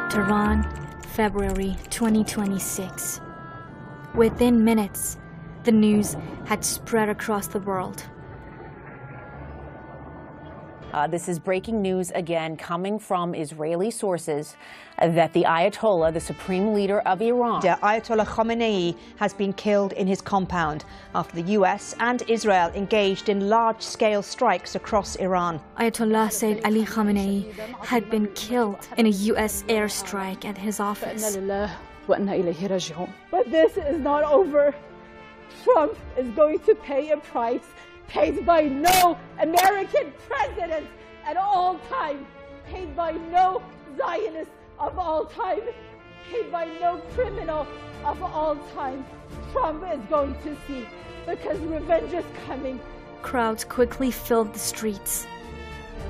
Tehran, February 2026. Within minutes, the news had spread across the world. This is breaking news again coming from Israeli sources that the Ayatollah, the supreme leader of Iran, Ayatollah Khamenei, has been killed in his compound after the US and Israel engaged in large-scale strikes across Iran. Ayatollah Sayyid Ali Khamenei had been killed in a US airstrike at his office. But this is not over. Trump is going to pay a price paid by no American president at all time, paid by no Zionist of all time, paid by no criminal of all time. Trump is going to see, because revenge is coming. Crowds quickly filled the streets.